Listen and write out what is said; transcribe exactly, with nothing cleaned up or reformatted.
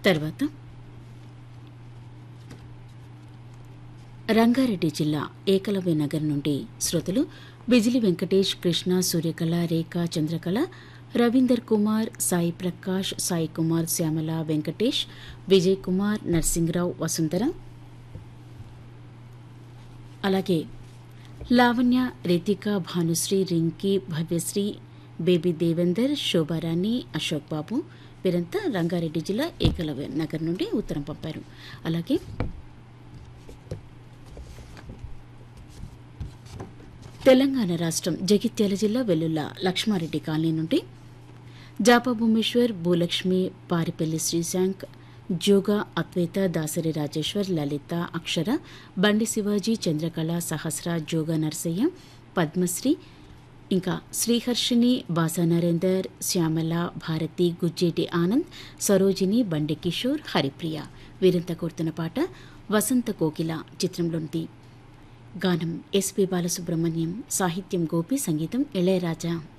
తర్వాత రంగారెడ్డి జిల్లా ఏకలవ్య నగర్ నుండి శ్రోతలు బిజిలి వెంకటేష్, కృష్ణ, సూర్యకళ, రేఖ, చంద్రకళ, రవీందర్ కుమార్, సాయి ప్రకాష్, సాయి కుమార్, శ్యామల, వెంకటేష్, విజయ్ కుమార్, నర్సింగ్రావు, వసుంధర, అలాగే లావణ్య, రితిక, భానుశ్రీ, రింకీ, భవ్యశ్రీ, బేబీ దేవేందర్, శోభారాణి, అశోక్ బాబు వీరంతా రంగారెడ్డి జిల్లా ఏకలవ్య నగర్ నుండి ఉత్తరం పంపారు. అలాగే తెలంగాణ రాష్ట్రం జగిత్యాల జిల్లా వెల్లుల్ల లక్ష్మారెడ్డి కాలనీ నుండి జాపా భూమేశ్వర్, భూలక్ష్మి, పారిపల్లి శ్రీశాంక్, జోగా, అద్వైత, దాసరి రాజేశ్వర్, లలిత, అక్షర, బండి శివాజీ, చంద్రకళ, సహస్ర, జోగా నర్సయ్య, పద్మశ్రీ, ఇంకా శ్రీహర్షిని, బాసా నరేందర్, శ్యామల, భారతి, గుజ్జేటి ఆనంద్, సరోజిని, బండి కిషోర్, హరిప్రియ వీరంతా కోరుతున్న పాట వసంత కోకిల చిత్రంలోనిది. గానం ఎస్పి బాలసుబ్రహ్మణ్యం, సాహిత్యం గోపి, సంగీతం ఇళయరాజా.